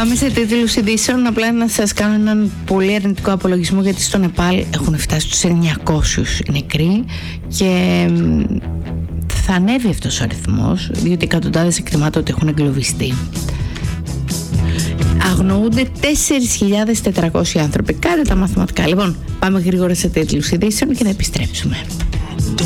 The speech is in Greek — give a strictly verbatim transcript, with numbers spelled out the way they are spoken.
Πάμε σε τίτλους ειδήσεων. Απλά να σας κάνω έναν πολύ αρνητικό απολογισμό, γιατί στο Νεπάλ έχουν φτάσει στους εννιακόσιους νεκροί και θα ανέβει αυτός ο αριθμός, διότι εκατοντάδες εκτιμάται ότι έχουν εγκλωβιστεί. Αγνοούνται τέσσερις χιλιάδες τετρακόσιοι άνθρωποι. Κάντε τα μαθηματικά. Λοιπόν, πάμε γρήγορα σε τίτλους ειδήσεων και να επιστρέψουμε.